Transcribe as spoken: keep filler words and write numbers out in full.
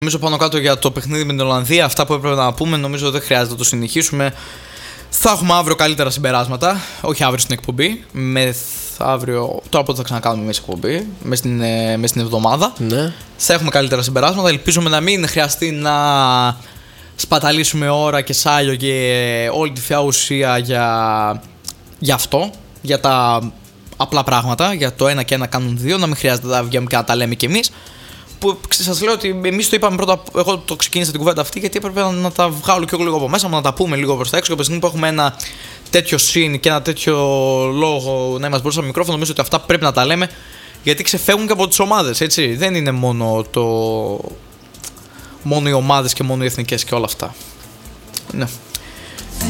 Νομίζω πάνω κάτω για το παιχνίδι με την Ολλανδία, αυτά που έπρεπε να πούμε, νομίζω δεν χρειάζεται να το συνεχίσουμε. Θα έχουμε αύριο καλύτερα συμπεράσματα. Όχι αύριο στην εκπομπή. Μεθαύριο. Τώρα πότε θα ξανακάνουμε εμείς εκπομπή. Μες στην, μες στην εβδομάδα. Ναι. Θα έχουμε καλύτερα συμπεράσματα. Ελπίζουμε να μην χρειαστεί να σπαταλήσουμε ώρα και σάλιο και όλη τη θεά ουσία για, για αυτό. Για τα απλά πράγματα. Για το ένα και ένα κάνουν δύο. Να μην χρειάζεται να βγαίνουμε και να τα λέμε κι εμείς. Που σας λέω ότι εμείς το είπαμε πρώτα. Εγώ το ξεκίνησα την κουβέντα αυτή γιατί έπρεπε να, να τα βγάλω και εγώ λίγο από μέσα μου, να τα πούμε λίγο προς τα έξω. Και από τη στιγμή που έχουμε ένα τέτοιο συν και ένα τέτοιο λόγο να είμαστε μπροστά στο μικρόφωνο, νομίζω ότι αυτά πρέπει να τα λέμε γιατί ξεφεύγουν και από τις ομάδες. Έτσι. Δεν είναι μόνο, το... μόνο οι ομάδες και μόνο οι εθνικές και όλα αυτά. Ναι.